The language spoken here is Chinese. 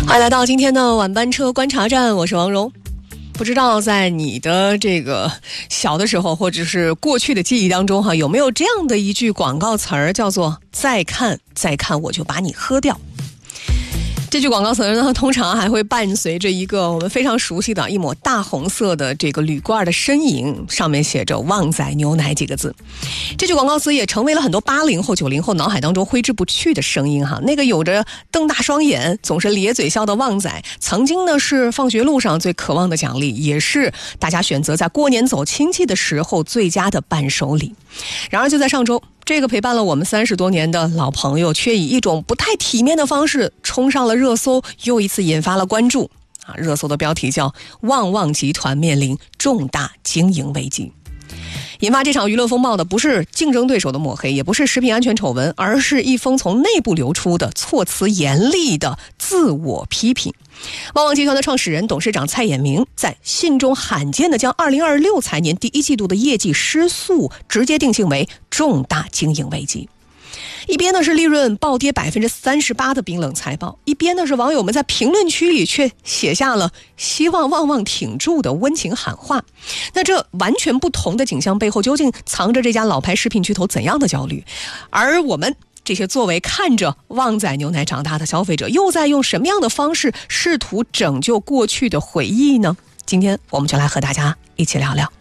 欢迎来到今天的晚班车观察站，我是王蓉。不知道在你的这个小的时候或者是过去的记忆当中有没有这样的一句广告词儿，叫做再看再看我就把你喝掉。这句广告词呢，通常还会伴随着一个我们非常熟悉的一抹大红色的这个铝罐的身影，上面写着旺仔牛奶几个字。这句广告词也成为了很多80后90后脑海当中挥之不去的声音哈。那个有着瞪大双眼总是咧嘴笑的旺仔，曾经呢是放学路上最渴望的奖励，也是大家选择在过年走亲戚的时候最佳的伴手礼。然而就在上周，这个陪伴了我们30多年的老朋友，却以一种不太体面的方式冲上了热搜，又一次引发了关注。热搜的标题叫“旺旺集团面临重大经营危机”。引发这场舆论风暴的不是竞争对手的抹黑，也不是食品安全丑闻，而是一封从内部流出的措辞严厉的自我批评。旺旺集团的创始人、董事长蔡衍明在信中罕见地将2026财年第一季度的业绩失速直接定性为重大经营危机。一边呢是利润暴跌38%的冰冷财报，一边呢是网友们在评论区里却写下了希望旺旺挺住的温情喊话。那这完全不同的景象背后，究竟藏着这家老牌食品巨头怎样的焦虑？而我们这些作为看着旺仔牛奶长大的消费者，又在用什么样的方式试图拯救过去的回忆呢？今天我们就来和大家一起聊聊。